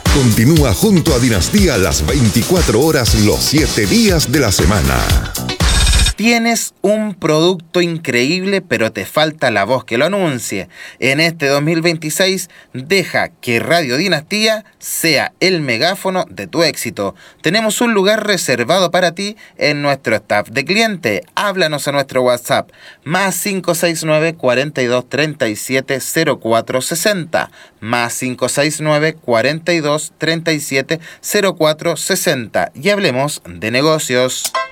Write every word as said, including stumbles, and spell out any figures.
Continúa junto a Dinastía las veinticuatro horas, los siete días de la semana. Tienes un producto increíble, pero te falta la voz que lo anuncie. En este dos mil veintiséis, deja que Radio Dinastía sea el megáfono de tu éxito. Tenemos un lugar reservado para ti en nuestro staff de cliente. Háblanos a nuestro WhatsApp, más cinco seis nueve, cuarenta y dos, treinta y siete, cero cuatro sesenta, más cinco seis nueve, cuarenta y dos, treinta y siete, cero cuatro sesenta, y hablemos de negocios.